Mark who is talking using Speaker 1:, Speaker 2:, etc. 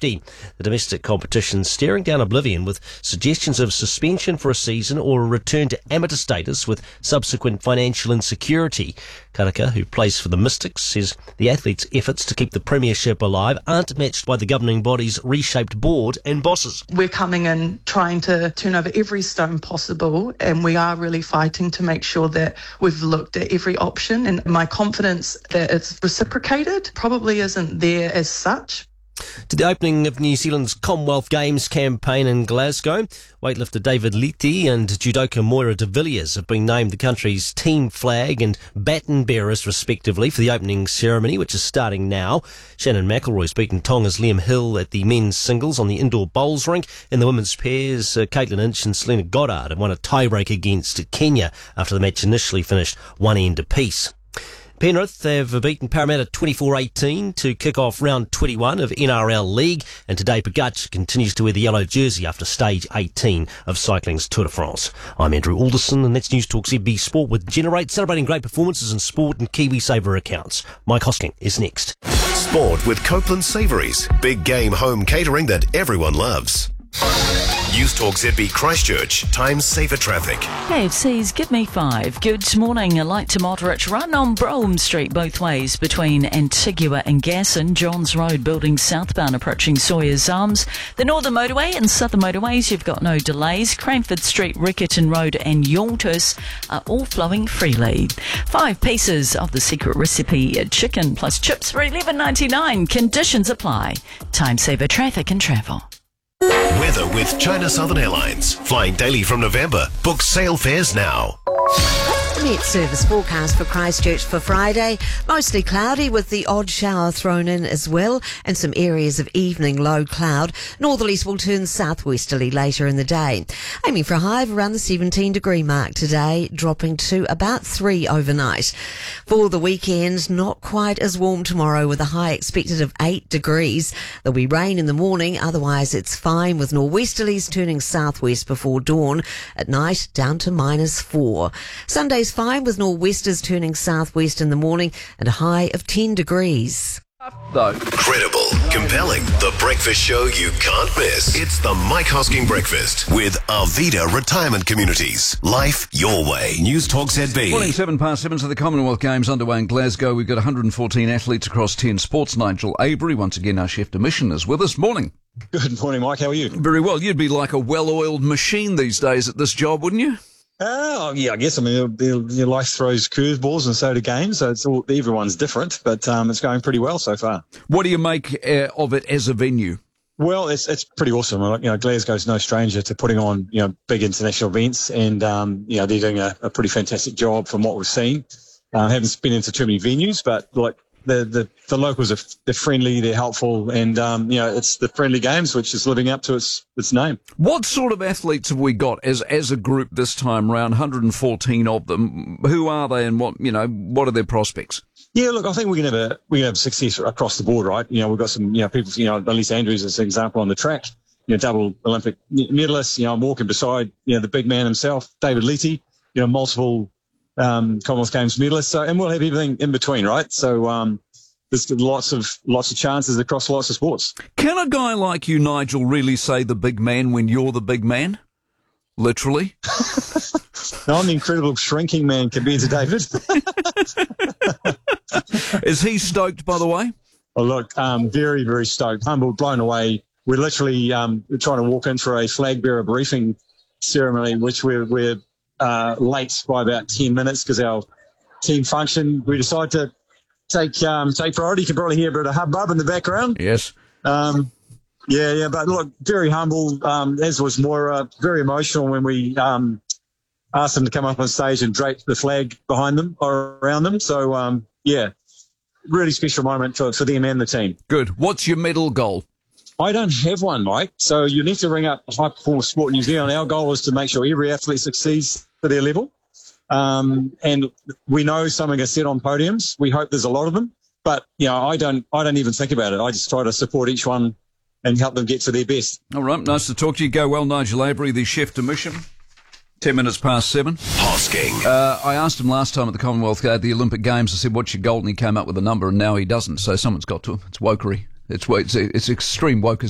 Speaker 1: safety. The domestic competition staring down oblivion with suggestions of suspension for a season or a return to amateur status with subsequent financial insecurity. Karaka, who plays for the Mystics, says the athletes' efforts to keep the premiership alive aren't matched by the governing body's reshaped board and bosses.
Speaker 2: We're coming in trying to turn over every stone possible, and we are really fighting to make sure that we've looked at every option, and my confidence that it's reciprocated probably isn't there as such.
Speaker 1: To the opening of New Zealand's Commonwealth Games campaign in Glasgow, weightlifter David Leite and judoka Moira de Villiers have been named the country's team flag and baton bearers respectively for the opening ceremony, which is starting now. Shannon McElroy's beaten Tonga's Liam Hill at the men's singles on the indoor bowls rink. In the women's pairs, Caitlin Inch and Selena Goddard have won a tiebreak against Kenya after the match initially finished one end apiece. Penrith have beaten Parramatta 24-18 to kick off round 21 of NRL League, and today Pogacar continues to wear the yellow jersey after stage 18 of cycling's Tour de France. I'm Andrew Alderson, and that's News Talk ZB Sport with Generate, celebrating great performances in sport and KiwiSaver accounts. Mike Hosking is next.
Speaker 3: Sport with Copeland Savouries, big game home catering that everyone loves. News Talk ZB Christchurch, time saver traffic.
Speaker 4: KFC's Give Me 5. Good morning. A light to moderate run on Brougham Street both ways between Antigua and Gasson. Johns Road building southbound approaching Sawyer's Arms. The Northern Motorway and Southern Motorways, you've got no delays. Cranford Street, Rickerton Road and Yaltus are all flowing freely. 5 pieces of the secret recipe chicken plus chips for $11.99. Conditions apply. Time saver traffic and travel.
Speaker 3: Weather with China Southern Airlines. Flying daily from November. Book sale fares now.
Speaker 5: Met service forecast for Christchurch for Friday. Mostly cloudy with the odd shower thrown in as well, and some areas of evening low cloud. Northerlies will turn southwesterly later in the day. Aiming for a high of around the 17 degree mark today, dropping to about 3 overnight. For the weekend, not quite as warm tomorrow with a high expected of 8 degrees. There'll be rain in the morning, otherwise it's fine with nor'westerlies turning southwest before dawn. At night, down to -4. Sunday's fine with nor'westers turning southwest in the morning and a high of 10 degrees.
Speaker 3: Credible, compelling, the breakfast show you can't miss. It's the Mike Hosking Breakfast with Arvida Retirement Communities. Life your way. News Talk ZB.
Speaker 6: Morning, 7:07 to the Commonwealth Games underway in Glasgow. We've got 114 athletes across 10 sports. Nigel Avery, once again our chef de mission, is with us. Morning.
Speaker 7: Good morning, Mike. How are you?
Speaker 6: Very well. You'd be like a well-oiled machine these days at this job, wouldn't you?
Speaker 7: Oh, yeah, I guess. I mean, your life throws curveballs and so do games, so everyone's different, but it's going pretty well so far.
Speaker 6: What do you make of it as a venue?
Speaker 7: Well, it's pretty awesome. Glasgow's no stranger to putting on, big international events, and, they're doing a pretty fantastic job from what we've seen. Haven't been into too many venues, but the locals they're friendly, they're helpful, and it's the friendly games which is living up to its name. What
Speaker 6: sort of athletes have we got as a group this time round? 114 of them. Who are they, and what are their prospects?
Speaker 7: Yeah, look, I think we can have success across the board, right? We've got some people. Elise Andrews is an example on the track. Double Olympic medalist. I'm walking beside the big man himself, David Leite. Multiple Commonwealth Games medalists, and we'll have everything in between, right? So there's lots of chances across lots of sports.
Speaker 6: Can a guy like you, Nigel, really say the big man when you're the big man? Literally?
Speaker 7: No, I'm the incredible shrinking man compared to David.
Speaker 6: Is he stoked, by the way?
Speaker 7: Oh, look, very, very stoked. Humbled, blown away. We're literally trying to walk in for a flag bearer briefing ceremony, which we're late by about 10 minutes because our team function, we decided to take priority. You can probably hear a bit of hubbub in the background.
Speaker 6: Yes.
Speaker 7: Yeah, but look, very humble, as was Moira, very emotional when we asked them to come up on stage and drape the flag behind them or around them. So, really special moment for them and the team.
Speaker 6: Good. What's your medal goal?
Speaker 7: I don't have one, Mike. So you need to ring up High Performance Sport in New Zealand. Our goal is to make sure every athlete succeeds to their level. And we know some are set on podiums. We hope there's a lot of them. But, I don't even think about it. I just try to support each one and help them get to their best.
Speaker 6: All right. Nice to talk to you. Go well, Nigel Avery, the chef de mission. 10 minutes past 7.
Speaker 3: Hosking.
Speaker 6: I asked him last time at the Commonwealth, the Olympic Games, I said, what's your goal? And he came up with a number, and now he doesn't. So someone's got to him. It's wokery. It's extreme wokeism.